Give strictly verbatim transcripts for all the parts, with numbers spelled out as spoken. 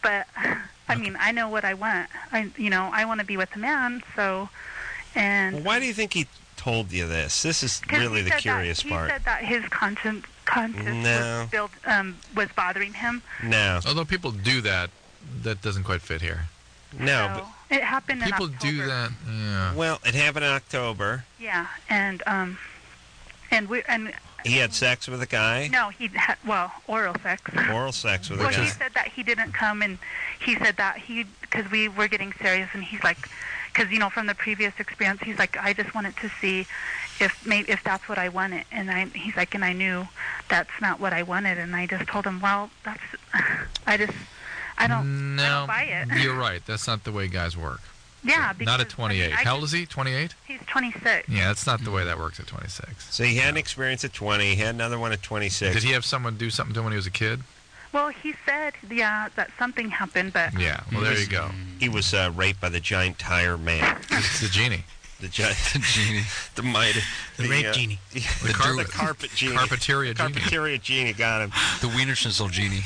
But I mean, I know what I want. I, you know, I want to be with a man. So, and well, why do you think he told you this? This is 'cause really he the said curious that, part. He said that his conscience, conscience No. was, built, um, was bothering him. No. Although people do that, that doesn't quite fit here. No, So it happened People in October. do that. Yeah. but well, it happened in October. Yeah, and um, and we and He had sex with a guy. no, he had well oral sex. Oral sex with Well, a guy. he said that he didn't come, and he said that he, because we were getting serious, and he's like, because you know from the previous experience, he's like, I just wanted to see if maybe if that's what I wanted, and I, he's like, and I knew that's not what I wanted, and I just told him, well, that's, I just, I don't, no, I don't buy it. You're right. That's not the way guys work. Yeah, because Not at twenty-eight. I mean, I How old just- is he? twenty-eight? He's twenty-six. Yeah, that's not the way that works at twenty-six. So he had an experience at twenty. He had another one at twenty-six. Did he have someone do something to him when he was a kid? Well, he said, yeah, that something happened, but Yeah. Well, there you go. He was uh, raped by the giant tire man. It's the genie. The giant, The genie. the mighty, The rape uh, genie. The, The car- the carpet genie. Carpeteria genie. Carpeteria genie got him. The Wiener Schnitzel genie.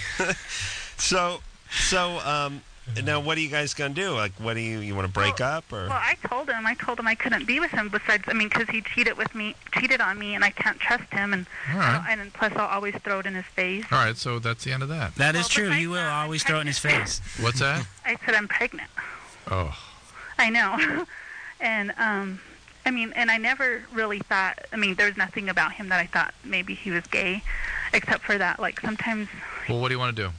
So, so um, now what are you guys gonna do? Like, what do you you want to break Well- up or? Well, I told him. I told him I couldn't be with him. Besides, I mean, because he cheated with me, cheated on me, and I can't trust him. And All right. and plus, I'll always throw it in his face. All right, so that's the end of that. That is Well, true. besides You will that, always I'm throw it in his face. What's that? I said I'm pregnant. Oh. I know, and um, I mean, and I never really thought. I mean, there's nothing about him that I thought maybe he was gay, except for that. Like sometimes Well, what do you want to do?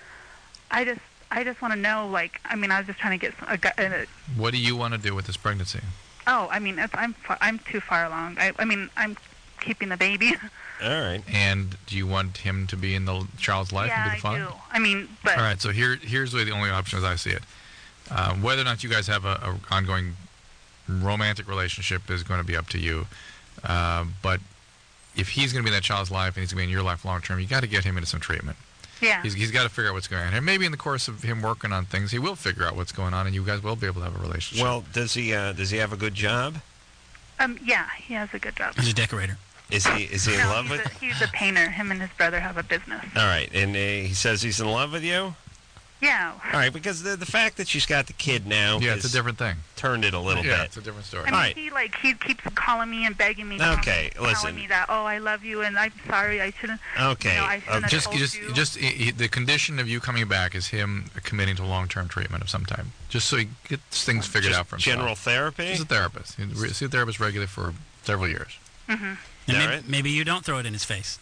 I just, I just want to know. Like, I mean, I was just trying to get some, a, gu- a, What do you want to do with this pregnancy? Oh, I mean, it's, I'm far, I'm too far along. I, I mean, I'm keeping the baby. All right. And do you want him to be in the child's life yeah, and be the father? I do. I mean, but All right, so here, here's the only option as I see it. Um, whether or not you guys have a, a ongoing romantic relationship is going to be up to you. Uh, but if he's going to be in that child's life and he's going to be in your life long term, you got to get him into some treatment. yeah, He's, he's got to figure out what's going on. And maybe in the course of him working on things, he will figure out what's going on, and you guys will be able to have a relationship. Well, does he uh, does he have a good job? um, yeah, he has a good job. He's a decorator. Is he is he in no, love he's with? a, he's a painter. Him and his brother have a business. All right, and uh, he says he's in love with you. Yeah, All right, because the the fact that she's got the kid now yeah, it's a has different thing. turned it a little yeah, bit. it's a different story. I mean, Alright. he like he keeps calling me and begging me. Okay, telling listen. me that oh I love you and I'm sorry I shouldn't. Okay, You know, I shouldn't have Just, told just, you. just he, he- the condition of you coming back is him committing to long-term treatment of some type, just so he gets things figured Just out for himself. general therapy. He's a therapist. He re- see a therapist regularly for several years. hmm And Yeah, maybe, right. maybe you don't throw it in his face.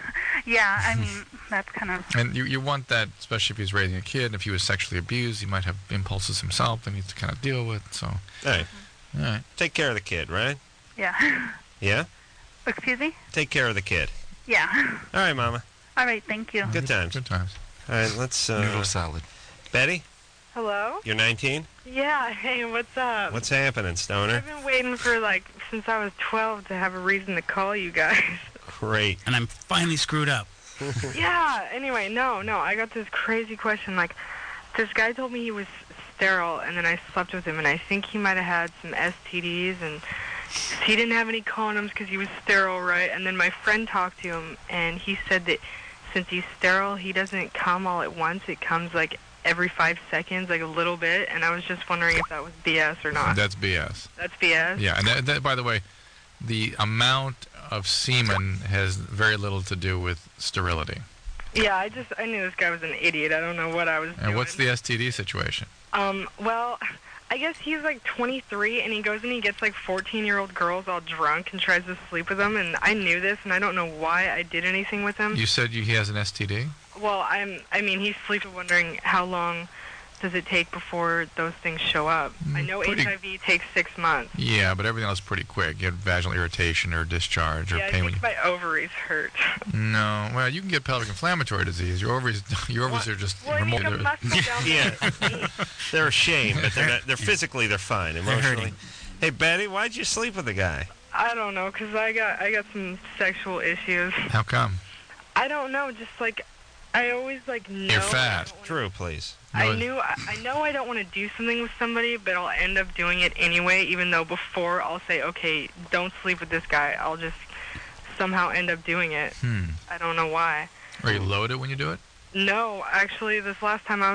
Yeah, I mean that's kind of And you, you want that, especially if he's raising a kid. If he was sexually abused, he might have impulses himself that he needs to kind of deal with. So, all All right, right. take care of the kid, right? yeah. Yeah, Excuse me. take care of the kid. Yeah. All right, Mama. All right. Thank you. Good times. Good times. All right, let's. Noodle Uh, salad. Betty, Hello? you're nineteen. Yeah, hey, what's up? What's happening, Stoner? I've been waiting for, like, since I was twelve to have a reason to call you guys. Great. And I'm finally screwed up. Yeah, anyway, no, no, I got this crazy question. Like, this guy told me he was sterile, and then I slept with him, and I think he might have had some S T Ds, and he didn't have any condoms because he was sterile, right? And then my friend talked to him, and he said that since he's sterile, he doesn't come all at once. It comes, like, every five seconds, like a little bit, and I was just wondering if that was B S or not. That's B S. That's B S? Yeah, and that, that, by the way, the amount of semen has very little to do with sterility. Yeah, I just, I knew this guy was an idiot. I don't know what I was doing. And what's the S T D situation? Um, well, I guess he's like twenty-three, and he goes and he gets like fourteen-year-old girls all drunk and tries to sleep with them, and I knew this, and I don't know why I did anything with him. You said you, he has an S T D? Well, I'm, I mean, he sleeps wondering how long does it take before those things show up. I know pretty- H I V takes six months. Yeah, but everything else is pretty quick. You have vaginal irritation or discharge or Yeah, I pain when think you... my ovaries hurt. No, well, you can get pelvic inflammatory disease. Your ovaries, your ovaries are just Well, I mean, remote. the muscle down Yeah. there. They're ashamed, but they're not, they're physically they're fine. Emotionally. hurting. Hey, Betty, why'd you sleep with the guy? I don't know, 'cause I got, I got some sexual issues. How come? I don't know, just like, I always like know. You're fat. Drew, please. I No, knew I, I know I don't want to do something with somebody, but I'll end up doing it anyway, even though before I'll say, okay, don't sleep with this guy. I'll just somehow end up doing it. Hmm. I don't know why. Are you loaded when you do it? No, actually, this last time I was totally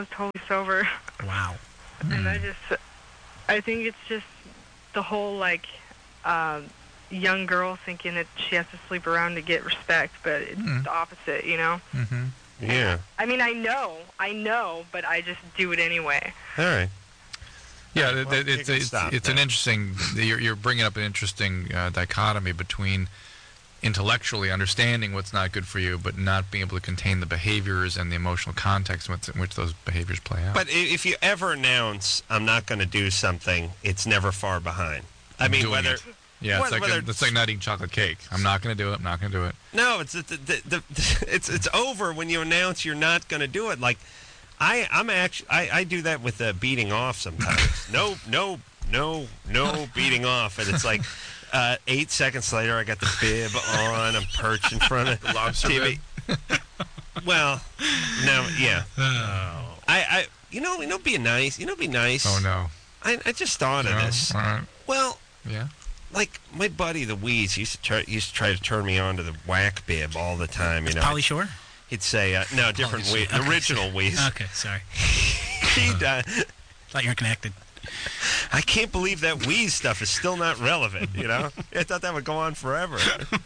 sober. Wow. And I just, I think it's just the whole, like, um, young girl thinking that she has to sleep around to get respect, but it's Mm. the opposite, you know? Mm-hmm. Yeah. I mean, I know, I know, but I just do it anyway. All right. Yeah, Well, it, it, you it's can it's, stop it's an now. interesting. You're, you're bringing up an interesting uh, dichotomy between intellectually understanding what's not good for you, but not being able to contain the behaviors and the emotional context in which, in which those behaviors play out. But i- if you ever announce, I'm not going to do something, it's never far behind. I mean, Doing whether... it. yeah, it's whether- like a, whether- it's like not eating chocolate cake. I'm not going to do it. I'm not going to do it. No, it's the, the, the, the, it's it's over when you announce you're not going to do it. Like, I I'm actually I, I do that with uh, beating off sometimes. no, no, no, no beating off, and it's like uh, eight seconds later, I got the bib on. I'm perched in front of the lobster T V. Well, no, yeah. I I you know you know be nice. You know be nice. Oh no. I I just thought of No? this. All right. Well. Yeah. Like my buddy the Wheeze used to try used to try to turn me on to the whack bib all the time. You know, Polly Shore? he'd say uh, no, different Polly Wheeze, Shore. Okay. original Wheeze. Okay, sorry. He'd, uh, Thought you were connected. I can't believe that Wheeze stuff is still not relevant. You know, I thought that would go on forever.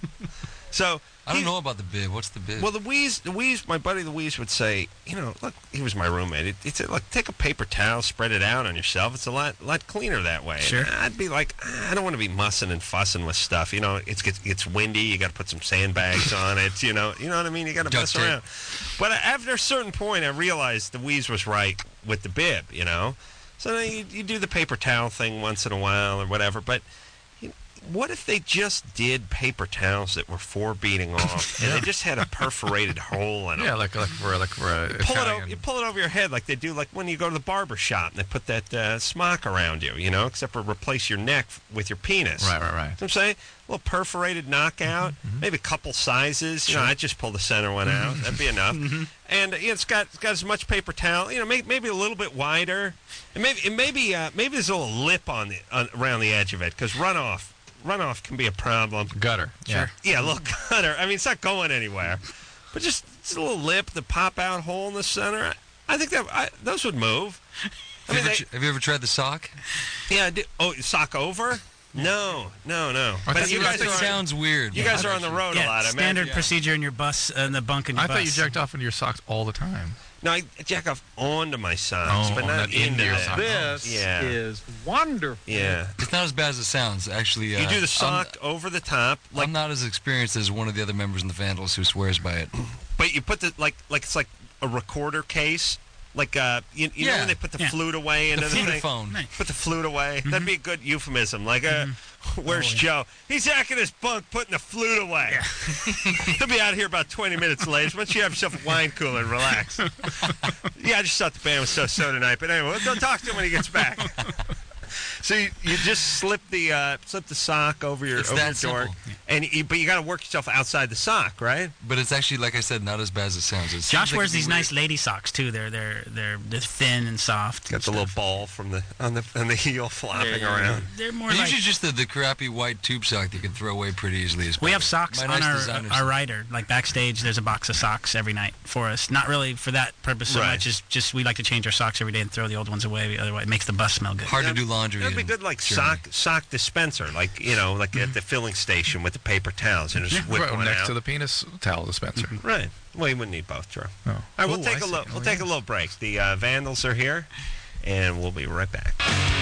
So I don't he- know about the bib. What's the bib? Well, the Wheeze, the Wheeze, my buddy the Wheeze would say, you know, look, he was my roommate. It, he'd say, look, take a paper towel, spread it out on yourself. It's a lot, lot cleaner that way. Sure. And I'd be like, I don't want to be mussing and fussing with stuff. You know, it's gets it's windy. You got to put some sandbags on it. You know, you know what I mean. You got to Duct mess tape. around. But after a certain point, I realized the Wheeze was right with the bib. You know, so then you, you do the paper towel thing once in a while or whatever. But you know, what if they just did paper towels that were for beating off, and they just had a perforated hole in them? Yeah, like like for like for a Pull it, Italian. over, you pull it over your head like they do, like when you go to the barber shop and they put that uh, smock around you, you know, except for replace your neck f- with your penis. Right, right, right. You know what I'm saying? A little perforated knockout, maybe a couple sizes. You know, I just pull the center one out. That'd be enough. And uh, yeah, it's got it's got as much paper towel. You know, maybe, maybe a little bit wider, and maybe and maybe uh, maybe there's a little lip on the on, around the edge of it because runoff runoff can be a problem. Gutter. Yeah. Yeah, a little cutter. I mean, it's not going anywhere, but just, just a little lip, the pop out hole in the center. I think that I, those would move. I have, mean, you ever, they, tr- have you ever tried the sock? yeah. I did, oh, sock over? No, no, no. I But thought you you guys That are on, sounds weird. you guys are on the road a Yeah, lot. I standard imagine. procedure in your bus, uh, in the bunk in your I bus. thought you jacked off into your socks all the time. No, I jack off onto my socks, Oh, but oh, not not into into your them. socks. This Yeah. is wonderful. Yeah. It's not as bad as it sounds, actually. Uh, You do the I'm- sock over the top, like, I'm not as experienced as one of the other members in the Vandals who swears by it. but you put the like like it's like a recorder case. Like, uh, you, you know Yeah. when they put the Yeah. flute away into The the thing? flutophone. Nice. Put the flute away. That'd be a good euphemism. Like, uh, where's Oh, yeah. Joe? He's back in his bunk putting the flute away. He'll be out here about twenty minutes late. Why don't you have yourself a wine cooler and relax? Yeah, I just thought the band was so so tonight. But anyway, don't talk to him when he gets back. So you, you just slip the uh, slip the sock over your It's over that your door, simple. and you, but you got to work yourself outside the sock, right? But it's actually, like I said, not as bad as it sounds. It seems Josh like wears it'd be these weird. nice lady socks too. They're they're they're they're thin and soft. Got and the little stuff. ball from the on the on the heel flopping They're- around. They're more They're like usually just the, the crappy white tube sock that you can throw away pretty easily. Is we have better. socks My on nice our designers- our rider. Like backstage, there's a box of socks every night for us. Not really for that purpose so Right. much. As just we like to change our socks every day and throw the old ones away. Otherwise, it makes the bus smell good. Hard to do laundry. That'd be in good, like Germany. sock sock dispenser, like you know, like at the filling station with the paper towels and just whip Right, one next out. to the penis towel dispenser. Right. Well, you wouldn't need both, Drew. Oh. All right, we'll Oh, take I a see. little. Oh, We'll take yeah. a little break. The uh, Vandals are here, and we'll be right back.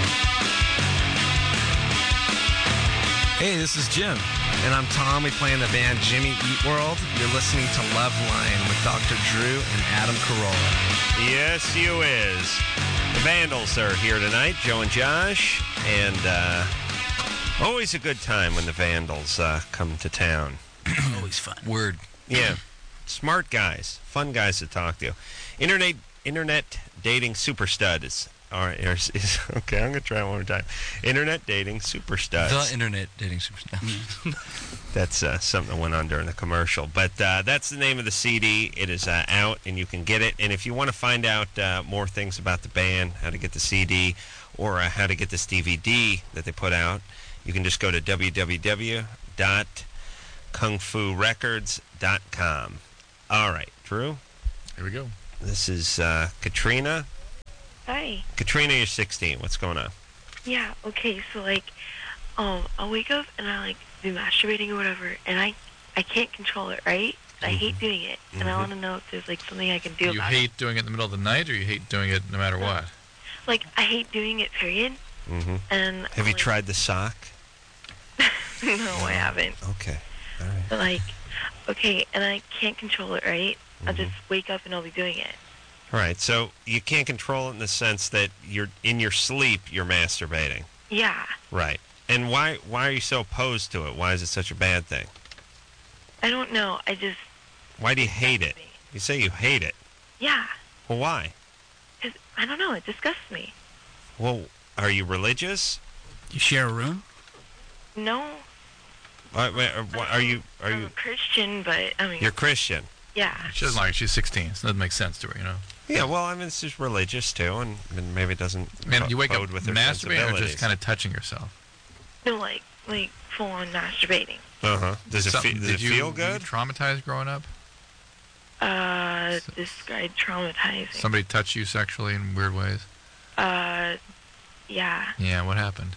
Hey, this is Jim. And I'm Tom. We play in the band Jimmy Eat World. You're listening to Love Line with Doctor Drew and Adam Carolla. Yes, you is. The Vandals are here tonight, Joe and Josh, and uh, always a good time when the Vandals uh, come to town. Always fun. Word. Yeah, smart guys, fun guys to talk to. Internet internet dating super stud is all right. Is, is, okay, I'm gonna try it one more time. Internet dating super studs. The internet dating superstar. That's uh, something that went on during the commercial. But uh, that's the name of the C D. It is uh, out, and you can get it. And if you want to find out uh, more things about the band, how to get the C D, or uh, how to get this D V D that they put out, you can just go to w w w dot kung fu records dot com. All right, Drew, Here we go. this is uh, Katrina Hi. Katrina, you're sixteen. What's going on? Yeah, okay, so, like, um, I'll wake up and I, like, do masturbating or whatever, and I I can't control it, right? I hate doing it, and I Mhm. want to know if there's, like, something I can do You about it. hate doing it in the middle of the night, or you hate doing it no matter what? Like, I hate doing it, period, Mm-hmm. and... Have you like, tried the sock? No, I haven't. Okay. All right. But, like, okay, and I can't control it, right? I'll Mhm. just wake up and I'll be doing it. All right. So you can't control it in the sense that you're in your sleep, you're masturbating. Yeah. Right. And why why are you so opposed to it? Why is it such a bad thing? I don't know, I just... Why do you hate it? You say you hate it. Yeah, Well, why? because, I don't know, it disgusts me. Well, are you religious? You share a room? No, Why- why- or why- Are you are I'm you a Christian, but, I mean, you're Christian? yeah. She doesn't like it. She's sixteen. So it doesn't make sense to her, you know? Yeah. Well, I mean, it's just religious too, and, and maybe it doesn't. Man, co- you wake up code with her masturbating or sensibilities. just kind of touching yourself? No, like, like, full-on masturbating. Uh huh. Does it fe- Something- does did it you, feel were you good? traumatized growing up? Uh, this guy traumatizing. Somebody touch you sexually in weird ways? Uh, yeah. Yeah, what happened?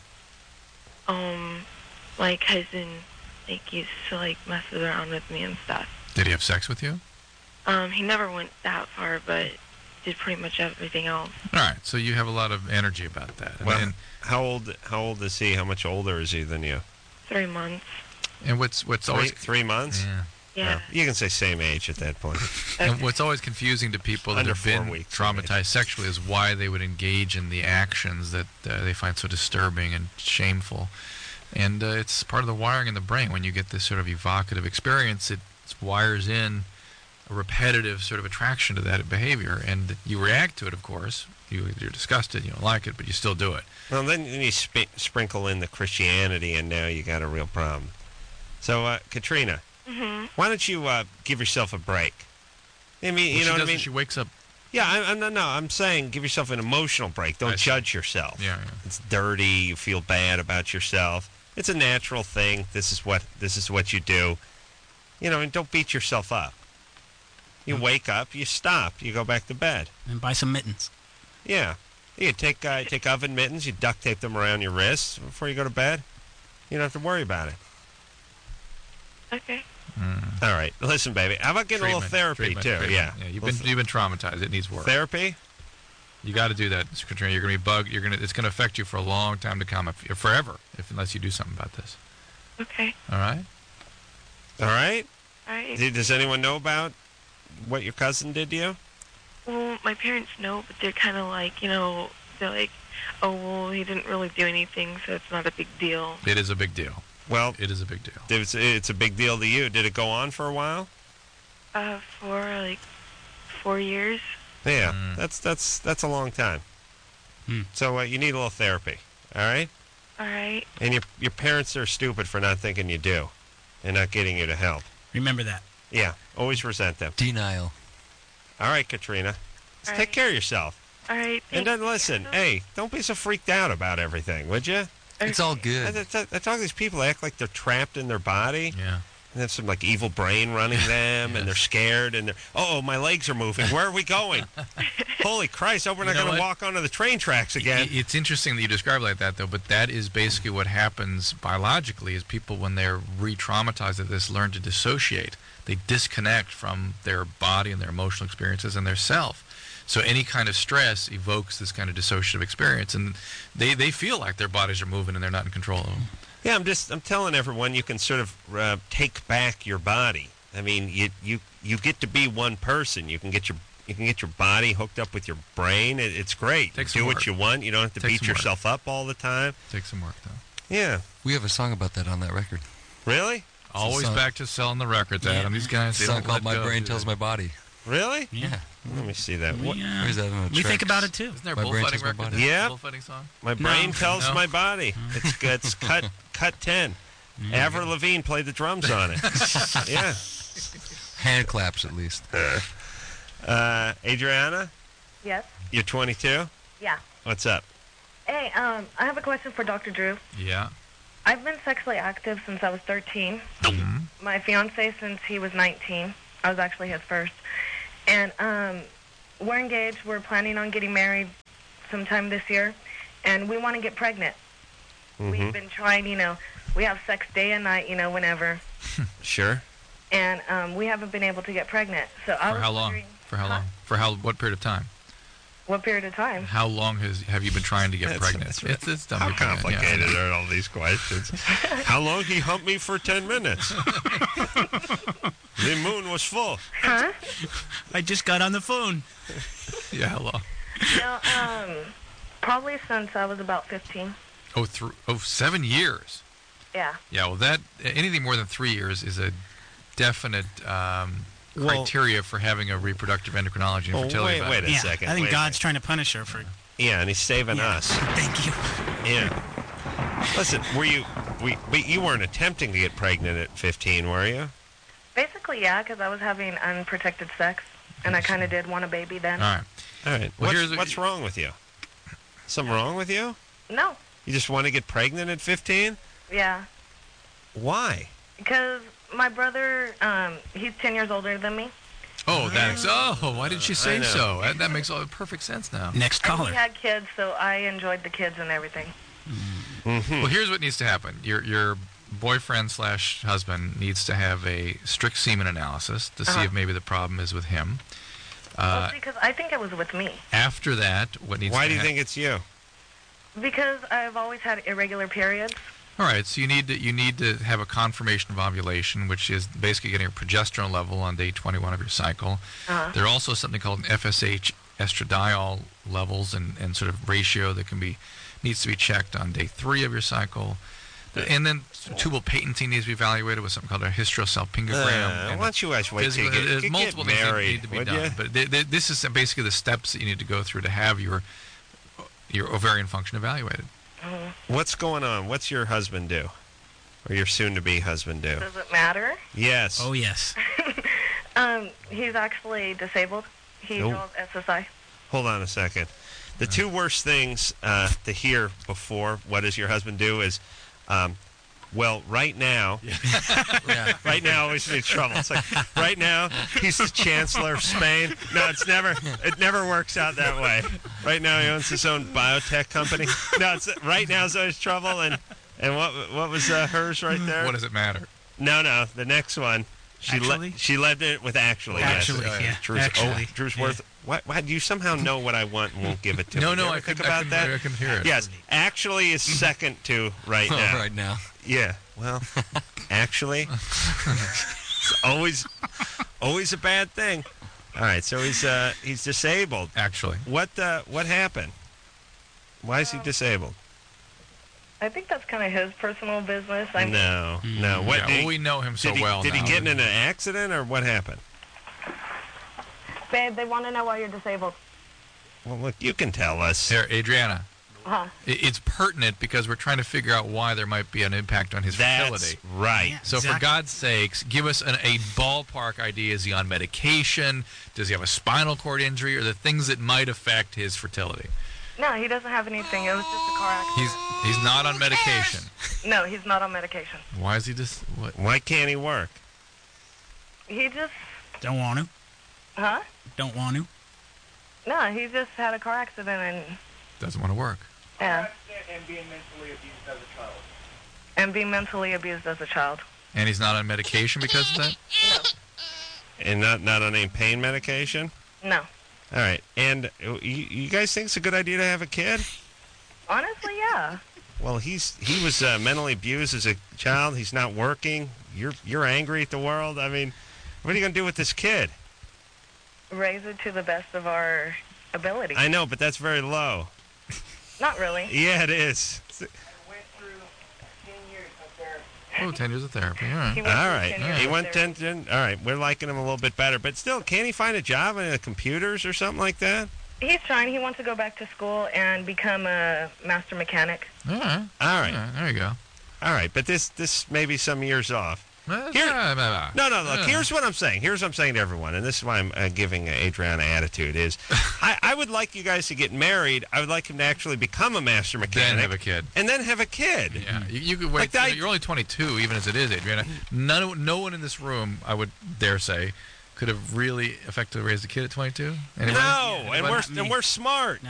Um, my cousin, like, used to, like, mess around with me and stuff. Did he have sex with you? Um, he never went that far, but did pretty much everything else. All right, so you have a lot of energy about that. And, Well, and, how old how old is he? How much older is he than you? Three months. and what's what's Three, always three months. yeah. Yeah. No, you can say same age at that point. And what's always confusing to people that Under have four been weeks of traumatized sexually is why they would engage in the actions that uh, they find so disturbing and shameful. And uh, it's part of the wiring in the brain. When you get this sort of evocative experience, it wires in a repetitive sort of attraction to that behavior. And you react to it, of course. You, you're disgusted, you don't like it, but you still do it. Well, then you sp- sprinkle in the Christianity, and now you got a real problem. So, uh, Katrina, Mm-hmm. why don't you uh, give yourself a break? I mean, Well, you she know what does I it, mean? She wakes up. Yeah, I, I'm no, no. I'm saying give yourself an emotional break. Don't I see. judge yourself. Yeah, yeah. It's dirty. You feel bad about yourself. It's a natural thing. This is what this is what you do. You know, and don't beat yourself up. You Mm. wake up. You stop. You go back to bed. And buy some mittens. Yeah. You take uh, take oven mittens. You duct tape them around your wrists before you go to bed. You don't have to worry about it. Okay. Mm. All right. Listen, baby. How about getting a little Treatment, therapy treatment, too? treatment. Yeah. Yeah, you've Little been you've been traumatized. It needs work. therapy. You got to do that, Katrina. You're going to be bugged. You're going to. It's going to affect you for a long time to come, if, forever, if unless you do something about this. Okay. All right. All right. All right. Did- Does anyone know about what your cousin did to you? Well, my parents know, but they're kind of like, you know, they're like, oh, well, he didn't really do anything, so it's not a big deal. It is a big deal. Well, It is a big deal. it's it's a big deal to you. Did it go on for a while? Uh, for, like, four years. Yeah, Mm. that's that's that's a long time. Hmm. So uh, you need a little therapy, all right? All right. And your your parents are stupid for not thinking you do, and not getting you to help. Remember that. Yeah, always resent them. Denial. All right, Katrina, just All take right. care of yourself. All right. And then thanks. listen, hey, don't be so freaked out about everything, would you? It's all I, good. I, I talk to these people, they act like they're trapped in their body. Yeah. And they have some like evil brain running them, and they're scared, and they're, oh, my legs are moving. Where are we going? Holy Christ! Oh, we're You not know going to what? walk onto the train tracks again. I- It's interesting that you describe it like that, though, but that is basically what happens biologically is people, when they're re-traumatized at this, learn to dissociate. They disconnect from their body and their emotional experiences and their self. So any kind of stress evokes this kind of dissociative experience, and they, they feel like their bodies are moving and they're not in control of them. Yeah, I'm just I'm telling everyone you can sort of uh, take back your body. I mean, you you you get to be one person. You can get your you can get your body hooked up with your brain. It, it's great. Takes Do some what work. you want. You don't have to Takes beat some work. yourself up all the time. Takes some work, though. Yeah. We have a song about that on that record. Really? Always song- back to selling the records, Adam. These guys, It's they a song don't called let My go, Brain do Tells they? My Body. Really? Yeah. Let me see that. We, What? uh, Where's that in the we think tracks? about it too. Isn't there a My Brain bullfighting Tells My record? Body. Yeah. Bullfighting song? My brain No. tells No. my body. It's it's cut cut ten. Avril Lavigne played the drums on it. Yeah. Hand claps, at least. Uh, Adriana, Yes. you're twenty-two. Yeah. What's up? Hey, um, I have a question for Doctor Drew. Yeah. I've been sexually active since I was thirteen. Mhm. My fiance since he was nineteen. I was actually his first. And um, we're engaged. We're planning on getting married sometime this year, and we want to get pregnant. Mm-hmm. We've been trying, you know, we have sex day and night, you know, whenever, Sure. and um, we haven't been able to get pregnant. So I For was how long? wondering, For how Huh? long? For how? What period of time? what period of time? How long has have you been trying to get That's- pregnant? that's It's, it's dumb How to begin, yeah. complicated are all these questions? How long he humped me for ten minutes? The moon was full. Huh? I just got on the phone. Yeah, how long? No, um, probably since I was about fifteen. Oh, through oh, seven years. Yeah. Yeah, well, that anything more than three years is a definite um, Well- criteria for having a reproductive endocrinology and Well, fertility. wait, wait a Yeah, second. I think wait a God's minute. trying to punish her for. Yeah, and he's saving Yeah. us. Thank you. Yeah. Listen, were you? We, but you weren't attempting to get pregnant at fifteen, were you? Basically, yeah, because I was having unprotected sex, and I kind of did want a baby then. All right. All right. Well, what's, here's a- what's wrong with you? Something wrong with you? No. You just want to get pregnant at fifteen? Yeah. Why? Because my brother, um, he's ten years older than me. Oh, that's oh. Why did she I say know. so? That, that makes all perfect sense now. Next And caller. he had kids, so I enjoyed the kids and everything. Mm-hmm. Well, here's what needs to happen. Your your boyfriend slash husband needs to have a strict semen analysis to see Uh-huh. if maybe the problem is with him. Well, Uh, because I think it was with me. after that, what needs Why to do you hap- think it's you? Because I've always had irregular periods. All right, so you need to you need to have a confirmation of ovulation, which is basically getting a progesterone level on day twenty-one of your cycle. Uh-huh. There are also something called F S H estradiol levels and, and sort of ratio that can be needs to be checked on day three of your cycle. And then tubal patency needs to be evaluated with something called a hysterosalpingogram. Uh, and why don't you guys wait till you physical- get, there's get, multiple get things that married, need to be would done. ya? But th- th- this is basically the steps that you need to go through to have your your ovarian function evaluated. What's going on? What's your husband do? Or your soon-to-be husband do? Does it matter? Yes. Oh yes. Um, he's actually disabled. He Oh. draws S S I. Hold on a second. The two worst things uh, to hear before what does your husband do is, um, well, right now, Yeah. right now always in trouble. It's like, right now, he's the Chancellor of Spain. No, it's never, it never works out that way. Right now, he owns his own biotech company. No, it's right now is always trouble. And and what what was uh, hers right there? What does it matter? No, no, the next one. She Actually? le- she led it with actually. yes. Actually, yeah. Drew's, Actually, oh, Drew's yeah. worth. Why, why do you somehow know what I want and won't give it to No, me? no, You ever I think can- I about can- that. I can hear it. Yes, actually is second to right now. right now. Yeah. Well, actually, it's always always a bad thing. All right, so he's uh he's disabled. Actually, What uh what happened? Why is he disabled? I think that's kind of his personal business. I mean, No, no. What yeah, did well, he, we know him so did he, well did now. he get in an accident or what happened? babe, they want to know why you're disabled. Well, look, you can tell us. Here, Adriana, Huh? i- it's pertinent because we're trying to figure out why there might be an impact on his That's fertility. right. Yeah. So, for Exactly. God's sakes, give us an, a ballpark idea. Is he on medication? Does he have a spinal cord injury? Or the things that might affect his fertility? No, he doesn't have anything. It was just a car accident. He's he's not on medication. No, he's not on medication. Why is he just what? Why can't he work? He just, Don't want to. huh? Don't want to. No, he just had a car accident and, Doesn't want to work. yeah, And being mentally abused as a child. and being mentally abused as a child. And he's not on medication because of that? And not not on any pain medication? No. All right. And uh, you, you guys think it's a good idea to have a kid? Honestly, yeah. Well, he's he was uh, mentally abused as a child. He's not working. You're you're angry at the world. I mean, what are you going to do with this kid? Raise it to the best of our ability. I know, but that's very low. Not really. Yeah, it is. I went through ten years of therapy. Oh, ten years of therapy. All right. He All went through right. ten years He of went therapy. ten, ten. All right. We're liking him a little bit better, but still, can't he find a job in the computers or something like that? He's trying. He wants to go back to school and become a master mechanic. All right. All right. All right. There you go. All right. But this this may be some years off. Uh, Here- blah, blah, blah. No, no, look, Uh, here's what I'm saying. Here's what I'm saying to everyone, and this is why I'm uh, giving uh, Adriana attitude, is I, I would like you guys to get married. I would like him to actually become a master Then mechanic. have a kid. And then have a kid. Yeah, you, you could wait. Like that- you're only twenty-two, even as it is, Adriana. None, no one in this room, I would dare say, could have really effectively raised a kid at twenty-two. Anybody? No, and Anybody? we're, Not me. and we're smart. No.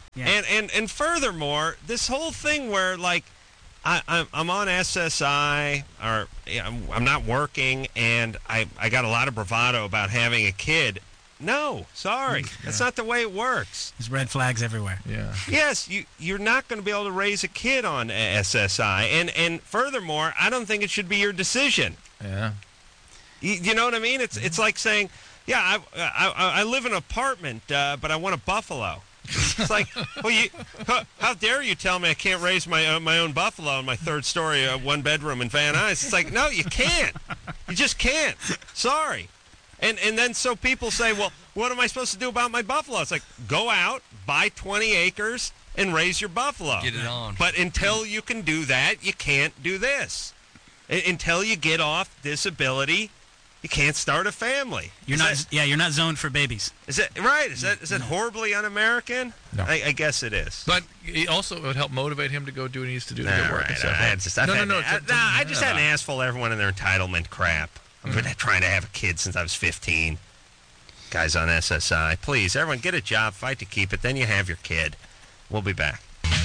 Yeah. And, and and furthermore, this whole thing where, like, I, I'm, I'm on S S I, or yeah, I'm, I'm not working, and I, I got a lot of bravado about having a kid. No, sorry. That's not the way it works. There's red flags everywhere. Yeah. Yes, you, you're not going to be able to raise a kid on S S I. And, and furthermore, I don't think it should be your decision. Yeah. You, you know what I mean? It's it's like saying, yeah, I, I, I live in an apartment, uh, but I want a buffalo. It's like, well, you, how, how dare you tell me I can't raise my uh, my own buffalo in my third story, uh, one bedroom in Van Nuys? It's like, no, you can't. You just can't. Sorry. And and then so people say, well, what am I supposed to do about my buffalo? It's like, go out, buy twenty acres, and raise your buffalo. Get it on. But until you can do that, you can't do this. I, until you get off disability, you can't start a family. You're Is not. that- yeah, you're not zoned for babies. Is that right? Is that is that horribly un-American? No. I, I guess it is. But it also would help motivate him to go do what he needs to do to All get work right, and stuff. I just, I've no, had, no, no, I, to- to- nah, I just had an yeah. ass full of everyone and their entitlement crap. I've been trying to have a kid since I was fifteen. Guys on S S I, please, everyone get a job, fight to keep it, then you have your kid. We'll be back.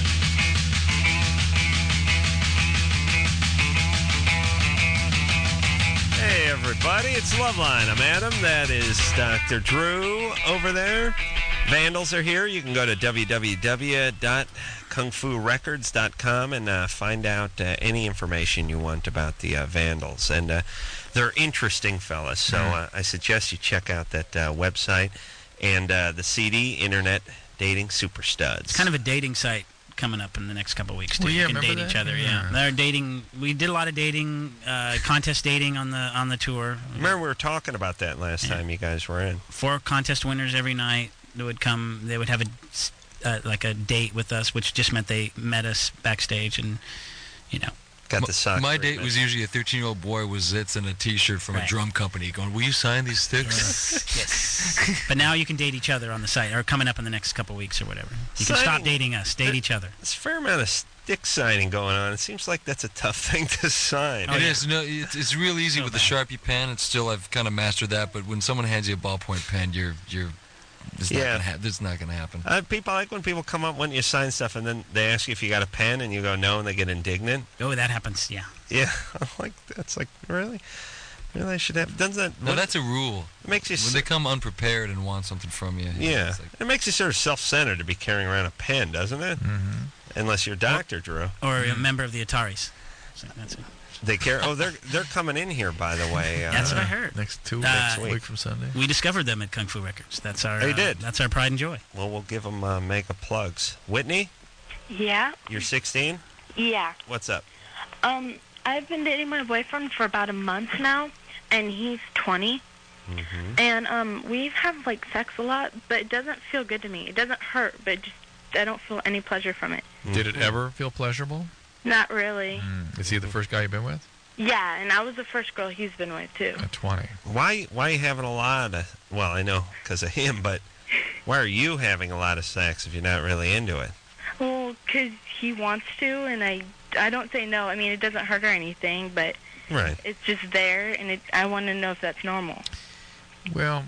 Hey, everybody, it's Loveline. I'm Adam. That is Doctor Drew over there. Vandals are here. You can go to w w w dot kung fu records dot com and uh, find out uh, any information you want about the uh, Vandals. And uh, they're interesting fellas, so uh, I suggest you check out that uh, website and uh, the C D, Internet Dating Super Studs. It's kind of a dating site coming up in the next couple of weeks too. Well, yeah, you can remember date that? each other. Yeah. Yeah. They're dating. We did a lot of dating, uh, contest dating on the on the tour. Remember we were talking about that last Yeah. time you guys were in. Four contest winners every night. They would come. They would have a uh, like a date with us, which just meant they met us backstage, and you know. Got the sock My date treatment. was usually a thirteen-year-old boy with zits and a T-shirt from Right. a drum company going, will you sign these sticks? Yes. But now you can date each other on the site, or coming up in the next couple of weeks or whatever. You can stop Signing- dating us. Date each other. There's a fair amount of stick signing going on. It seems like that's a tough thing to sign. Oh, It yeah. is. No, it's, it's real easy So with the bad. Sharpie pen. It's still, I've kind of mastered that. But when someone hands you a ballpoint pen, you're, you're, it's not Yeah. gonna ha- it's not going to happen. Uh, people I like when people come up when you sign stuff and then they ask you if you got a pen and you go no and they get indignant. Oh, that happens. Yeah. Yeah, I'm like that's like really, really I should have. Doesn't that? No, what- that's a rule. it makes you. When s- they come unprepared and want something from you. yeah, it's like- it makes you sort of self-centered to be carrying around a pen, doesn't it? Mm-hmm. Unless you're Doctor Drew. Or a member of the Ataris. So that's it. They care. Oh, they're they're coming in here by the way. Uh, That's what I heard. Next two Uh, next week from Sunday. We discovered them at Kung Fu Records. That's our. They uh, did. That's our pride and joy. Well, we'll give them uh, mega plugs. Whitney, Yeah, you're sixteen. yeah. What's up? Um, I've been dating my boyfriend for about a month now, and he's twenty. Mm-hmm. And um, we have like sex a lot, but it doesn't feel good to me. It doesn't hurt, but it just I don't feel any pleasure from it. Did it ever feel pleasurable? Not really. Mm. Is he the first guy you've been with? Yeah, and I was the first girl he's been with too. At twenty. Why why are you having a lot of? Well, I know because of him, but why are you having a lot of sex if you're not really into it? Well, 'cause he wants to, and I I don't say no. I mean, it doesn't hurt or anything, but Right. it's just there, and it, I want to know if that's normal. Well,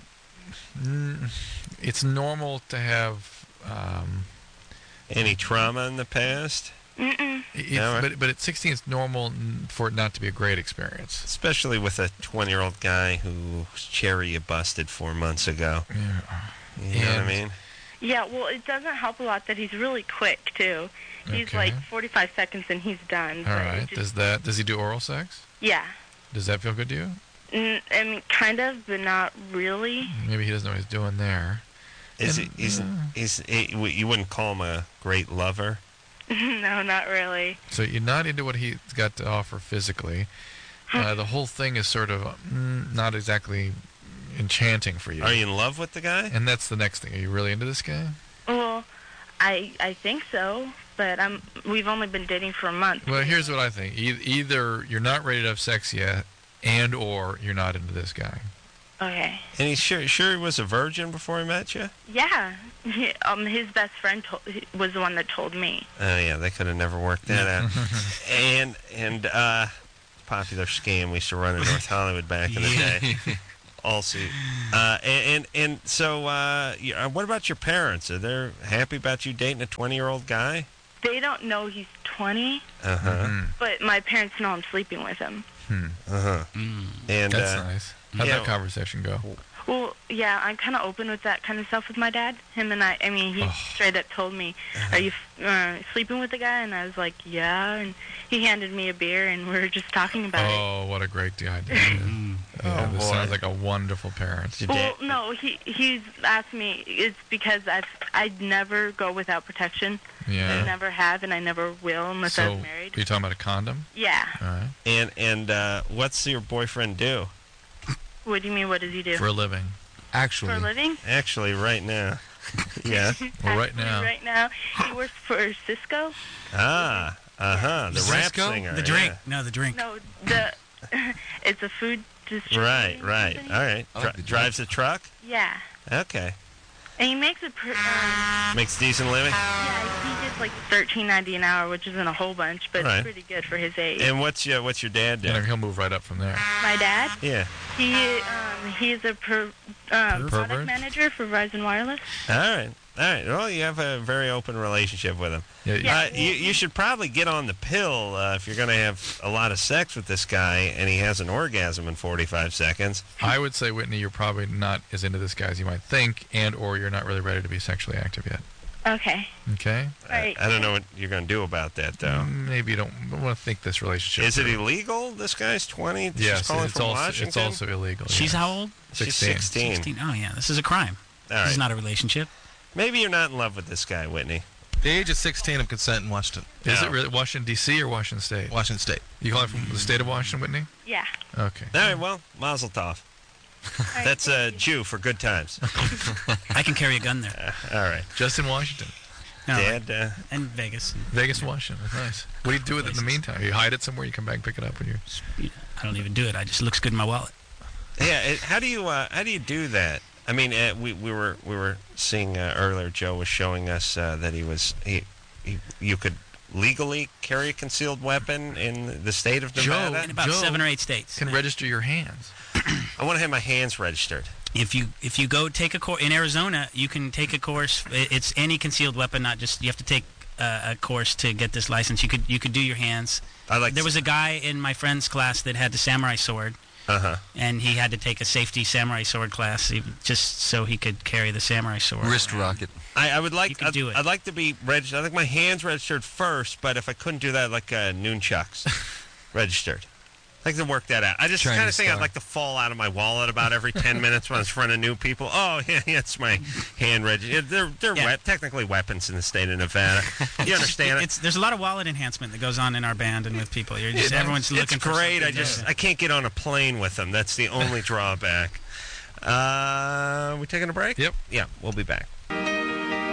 mm, it's normal to have. Um, Any trauma in the past? Mm-mm. it's, Yeah, right. but but at sixteen, it's normal n- for it not to be a great experience. Especially with a twenty-year-old guy whose cherry you busted four months ago. Yeah. You know what I And- mean? Yeah, well, it doesn't help a lot that he's really quick too. He's Okay. like forty-five seconds and he's done. All but it right. just- Does that does he do oral sex? yeah. Does that feel good to you? N- I mean, kind of, but not really. Maybe he doesn't know what he's doing there. Is And, he, he's, uh, he's, he, you wouldn't call him a great lover? No, not really. So you're not into what he's got to offer physically. Uh, the whole thing is sort of mm, not exactly enchanting for you. Are you in love with the guy? And that's the next thing. Are you really into this guy? Well, I I think so, but I'm. We've only been dating for a month. Well, here's what I think. E- either you're not ready to have sex yet, and or you're not into this guy. Okay. And he's sure, sure he was a virgin before he met you? Yeah. He, um, his best friend to- was the one that told me. Oh, yeah, they could have never worked that out. and, and, uh, popular scam we used to run in North Hollywood back in the day. All see. Uh, and, and and so, uh, you- uh, what about your parents? Are they happy about you dating a twenty-year-old guy? They don't know he's twenty, Uh huh. Mhm. but my parents know I'm sleeping with him. Hmm. Uh huh. Mm. And That's uh, nice. How'd yeah. that conversation go? Well, yeah, I'm kind of open with that kind of stuff with my dad. Him and I, I mean, he Oh. straight up told me, are you uh, sleeping with the guy? And I was like, yeah. And he handed me a beer, and we were just talking about it. Oh, what a great idea. Mm. Yeah, Oh, this boy. sounds like a wonderful parent. Your Well, dad- no, he he's asked me. It's because I've I'd never go without protection. I Yeah. never have, and I never will unless I So, was married. are you talking about a condom? Yeah. All right. And and uh, what's your boyfriend do? What do you mean? What does he do For a living. Actually, For a living? Actually, right now. Yeah. Well, right Actually, now. Right now, he works for Cisco. Ah. Uh huh. The rap Cisco? singer. The drink. No, the drink. No, the it's a food Yeah. distribution. Right. Right. company. All right. I like Dri- the drives a truck. Yeah, Okay. and he makes it. Per, um, Makes decent living. yeah, he gets like thirteen ninety an hour, which isn't a whole bunch, but Right. it's pretty good for his age. And what's your what's your dad do? And he'll move right up from there. My dad, Yeah. he um, he's a per, um, Pervert? product manager for Verizon Wireless. All right. All right. Well, you have a very open relationship with him. Yeah. Yeah. Uh, you, you should probably get on the pill uh, if you're going to have a lot of sex with this guy and he has an orgasm in forty-five seconds. I would say, Whitney, you're probably not as into this guy as you might think, and or you're not really ready to be sexually active yet. Okay. Okay? Right. I, I don't know what you're going to do about that, though. Maybe you don't want to think this relationship. Is it through. illegal? This guy's twenty? She's Yes, calling it's from also, Washington? it's also illegal. She's yeah. how old? She's sixteen. sixteen. sixteen. Oh, yeah. This is a crime. All This right. is not a relationship. Maybe you're not in love with this guy, Whitney. The age of sixteen of consent in Washington. Is No. it really Washington, D C or Washington State? Washington State. You call it from the state of Washington, Whitney? Yeah. Okay. All right, well, mazel tov. All right, That's a thank you. Jew for good times. I can carry a gun there. Uh, all right. Just in Washington. No, Dad, uh, and Vegas. Vegas, Washington. That's nice. What do you do with it in the Places. meantime? You hide it somewhere, you come back and pick it up when you're... I don't even do it. I just looks good in my wallet. yeah, it, how do you uh, how do you do that? I mean, uh, we we were we were seeing uh, earlier. Joe was showing us uh, that he was he, he you could legally carry a concealed weapon in the state of Joe, Nevada. In about Joe seven or eight states. Can register your hands. I want to have my hands registered. If you if you go take a course in Arizona, you can take a course. I- It's any concealed weapon, not just you have to take uh, a course to get this license. You could you could do your hands. I like. There was a guy in my friend's class that had the samurai sword, Uh huh. and he had to take a safety samurai sword class even- just so he could carry the samurai sword. wrist around. rocket. I, I would like. You could I'd, do it. I'd like to be registered. I'd like my hands registered first, but if I couldn't do that, I'd like uh, nunchucks registered. I'd like to work that out. I just kind of Chinese think I'd style. like to fall out of my wallet about every ten minutes when I was in front of new people. Oh, yeah, yeah, it's my hand registered. They're they're Yeah. wep- technically weapons in the state of Nevada. You understand it? It's there's a lot of wallet enhancement that goes on in our band and with people. You're just It- everyone's looking it's for great. I something just to- I can't get on a plane with them. That's the only drawback. Uh, we taking a break? Yep. Yeah, we'll be back.